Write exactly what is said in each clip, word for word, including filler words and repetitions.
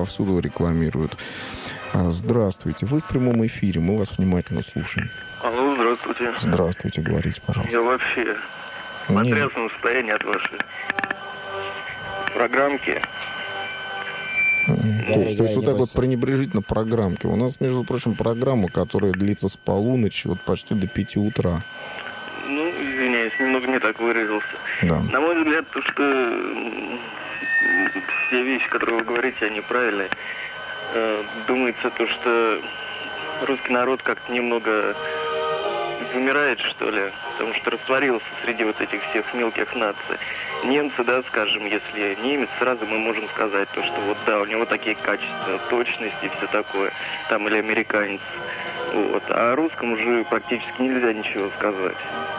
повсюду рекламируют. Здравствуйте, вы в прямом эфире, мы вас внимательно слушаем. Алло, здравствуйте. Здравствуйте, говорите, пожалуйста. Я вообще в потрясном состоянии от вашей программки. То есть, то есть вот так вот пренебрежительно программки. У нас, между прочим, программа, которая длится с полуночи вот почти до пяти утра. Ну, извиняюсь, немного не так выразился. Да. На мой взгляд, то, что все вещи, которые вы говорите, они правильные. Думается то, что русский народ как-то немного вымирает, что ли, потому что растворился среди вот этих всех мелких наций. Немцы, да, скажем, если немец, сразу мы можем сказать то, что вот да, у него такие качества, точность и все такое, там, или американец. Вот. А о русском уже практически нельзя ничего сказать.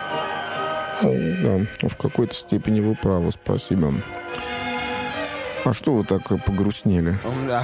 Да, в какой-то степени вы правы, спасибо. А что вы так погрустнели?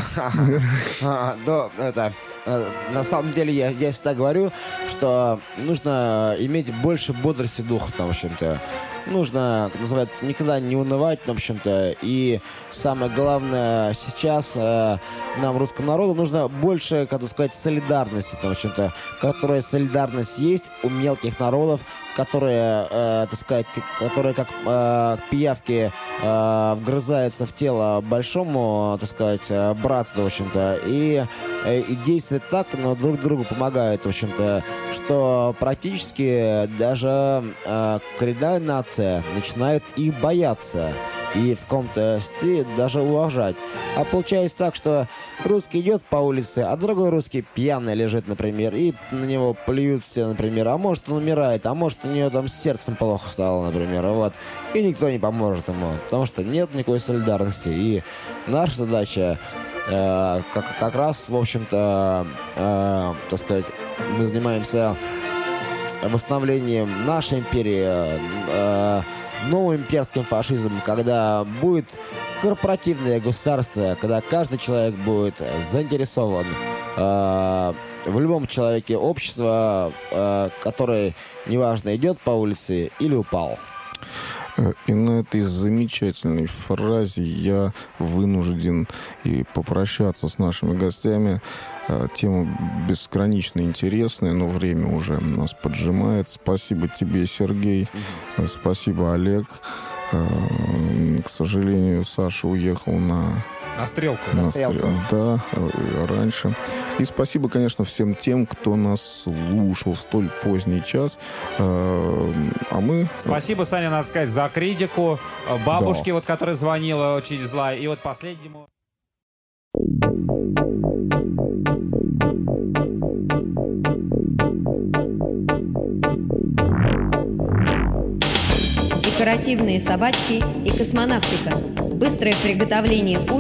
Да, это... На самом деле, я, я всегда говорю, что нужно иметь больше бодрости духа, там, в общем-то. Нужно, как называется, никогда не унывать, в общем-то. И самое главное сейчас э, нам, русскому народу, нужно больше, как сказать, солидарности, там, в общем-то. Которая солидарность есть у мелких народов, которые, э, так сказать, которые как э, пиявки э, вгрызаются в тело большому, так сказать, брату, в общем-то. И и действует так, но друг другу помогает, в общем-то, что практически даже э, коренная нация начинает их бояться и в каком-то стиле даже уважать. А получается так, что русский идет по улице, а другой русский пьяный лежит, например, и на него плюют все, например, а может он умирает, а может у него там с сердцем плохо стало, например, вот. И никто не поможет ему, потому что нет никакой солидарности. И наша задача Э, как, как раз, в общем-то, э, так сказать, мы занимаемся восстановлением нашей империи, э, новым имперским фашизмом, когда будет корпоративное государство, когда каждый человек будет заинтересован э, в любом человеке общества, э, который, неважно, идет по улице или упал. И на этой замечательной фразе я вынужден и попрощаться с нашими гостями. Тема бесконечно интересная, но время уже нас поджимает. Спасибо тебе, Сергей. Mm-hmm. Спасибо, Олег. К сожалению, Саша уехал на... На стрелку. На на стрелку. Стрел... Да, раньше. И спасибо, конечно, всем тем, кто нас слушал в столь поздний час. А мы... Спасибо, Саня, надо сказать, за критику. Бабушке, да. вот, которая звонила, очень злая. И вот последнему... Декоративные собачки и космонавтика. Быстрое приготовление ужина.